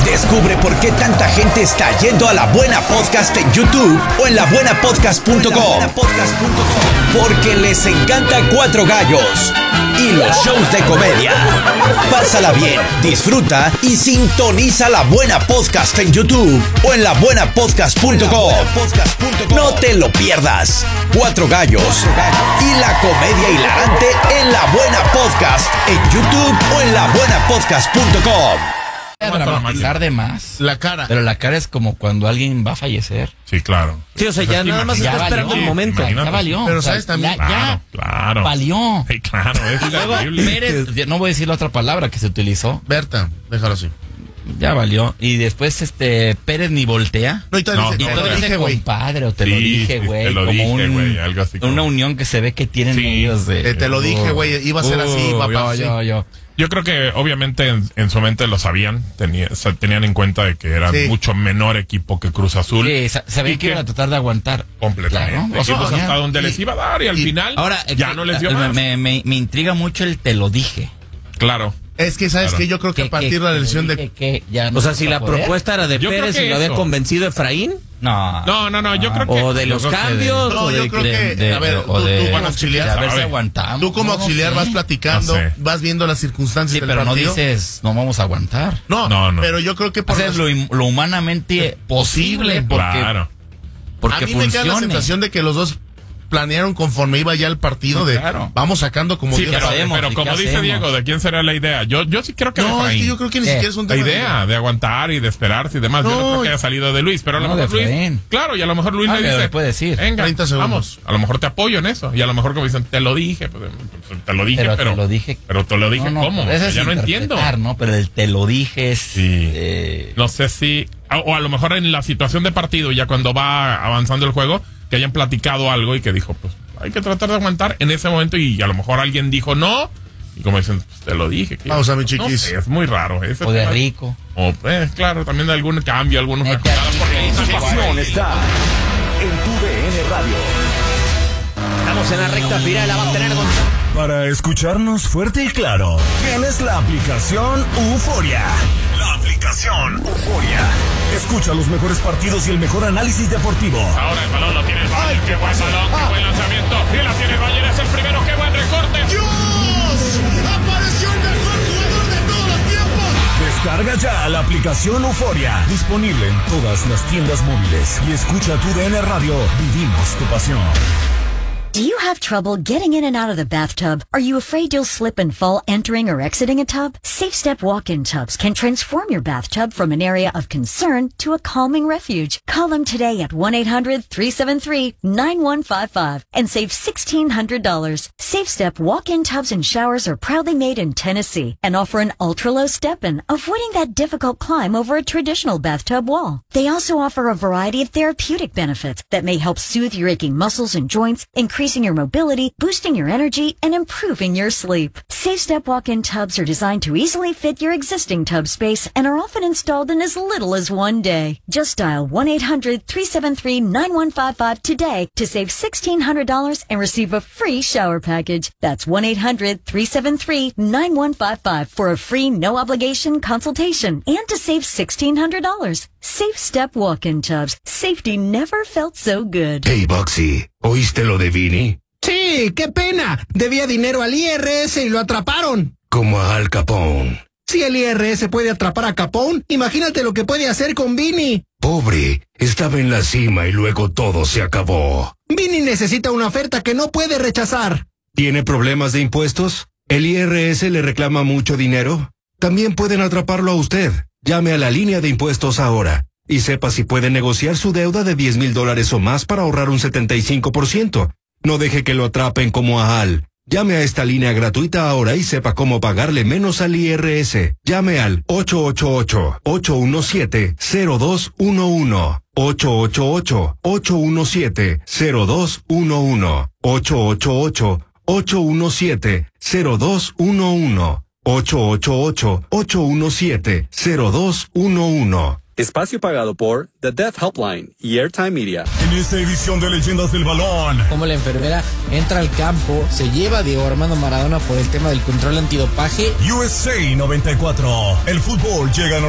Descubre por qué tanta gente está yendo a La Buena Podcast en YouTube o en labuenapodcast.com. Porque les encanta Cuatro Gallos y los shows de comedia. Pásala bien, disfruta y sintoniza La Buena Podcast en YouTube o en labuenapodcast.com. No te lo pierdas. Cuatro Gallos y la comedia hilarante en La Buena Podcast en YouTube o en labuenapodcast.com. Dramatizar de más. La cara. Pero la cara es como cuando alguien va a fallecer. Sí, claro. Sí, o sea, ya nada más está esperando el momento. Ya valió. Pero sabes también. Claro. Valió. Sí, claro, es terrible. Pérez, no voy a decir la otra palabra que se utilizó. Berta, déjalo así. Ya valió. Y después Pérez ni voltea. No, y todavía Y todavía dice compadre, o te lo dije, güey. Te lo como dije, güey, algo así. Una unión que se ve que tienen ellos de. Te lo dije, güey, iba a ser así, papá. Yo creo que obviamente en su mente lo sabían, tenían en cuenta de que era mucho menor equipo que Cruz Azul. Sí, sabían que iban a tratar de aguantar. Completamente. Claro, Equipos hasta donde les iba a dar y al final ahora, ya no les dio más. Me intriga mucho el te lo dije. Claro. Es que, ¿sabes qué? Yo creo que a partir de la elección de... O sea, si la propuesta era de Pérez y lo había convencido Efraín. No, yo creo que... O de los cambios. No, yo creo que... A ver, tú como auxiliar... Tú como auxiliar vas platicando, vas viendo las circunstancias del partido. Sí, pero no dices, no vamos a aguantar. No, pero yo creo que... Haces lo humanamente posible porque a mí me queda la sensación de que los dos planearon conforme iba ya el partido vamos sacando como Dios pero como dice Diego, ¿de quién será la idea? Yo sí creo que no, es que yo creo que ni siquiera es un tema la idea de aguantar y de esperarse y demás. Yo no creo que haya salido de Luis, pero a lo mejor Luis, claro, y a lo mejor Luis le dice, puede decir, venga, vamos, a lo mejor te apoyo en eso, y a lo mejor como dicen, te lo dije, pero te lo dije ¿cómo? Ya no entiendo. ¿No? Pero el te lo dije es no sé si o a lo mejor en la situación de partido, ya cuando va avanzando el juego, que hayan platicado algo y que dijo, pues hay que tratar de aguantar en ese momento, y a lo mejor alguien dijo no, y como dicen, pues, te lo dije. Vamos a mi chiquis. No sé, es muy raro. O de rico. O, claro, también de algún cambio, algunos recordados. Tu pasión está en tu DN Radio. Estamos en la recta final, la va a tener con... Para escucharnos fuerte y claro, tienes la aplicación Euforia. La aplicación Euforia. Escucha los mejores partidos y el mejor análisis deportivo. Ahora el balón lo tiene el Bayern. Qué buen balón, qué buen lanzamiento. Y la tiene el Bayern, es el primero. Qué buen recorte. ¡Dios! ¡Apareció el mejor jugador de todos los tiempos! Descarga ya la aplicación Euforia. Disponible en todas las tiendas móviles. Y escucha tu DN Radio. Vivimos tu pasión. Do you have trouble getting in and out of the bathtub? Are you afraid you'll slip and fall entering or exiting a tub? Safe Step walk-in tubs can transform your bathtub from an area of concern to a calming refuge. Call them today at 1-800-373-9155 and save $1,600. Safe Step walk-in tubs and showers are proudly made in Tennessee and offer an ultra-low step-in, avoiding that difficult climb over a traditional bathtub wall. They also offer a variety of therapeutic benefits that may help soothe your aching muscles and joints, increasing your mobility, boosting your energy, and improving your sleep. Safe Step walk-in tubs are designed to easily fit your existing tub space and are often installed in as little as one day. Just dial 1-800-373-9155 today to save $1,600 and receive a free shower package. That's 1-800-373-9155 for a free no-obligation consultation and to save $1,600. Safe Step walk-in tubs. Safety never felt so good. Hey, Boxy, ¿oíste lo de Vini? Sí, qué pena. Debía dinero al IRS y lo atraparon. Como a Al Capone. Si el IRS puede atrapar a Capone, imagínate lo que puede hacer con Vini. Pobre, estaba en la cima y luego todo se acabó. Vini necesita una oferta que no puede rechazar. ¿Tiene problemas de impuestos? ¿El IRS le reclama mucho dinero? También pueden atraparlo a usted. Llame a la línea de impuestos ahora y sepa si puede negociar su deuda de $10,000 o más para ahorrar un 75%. No deje que lo atrapen como a Al. Llame a esta línea gratuita ahora y sepa cómo pagarle menos al IRS. Llame al 888-817-0211. 888-817-0211. 888-817-0211. 888-817-0211. Espacio pagado por The Deaf Helpline y Airtime Media. En esta edición de Leyendas del Balón, como la enfermera entra al campo, se lleva a Diego Armando Maradona por el tema del control antidopaje. USA 94. El fútbol llega a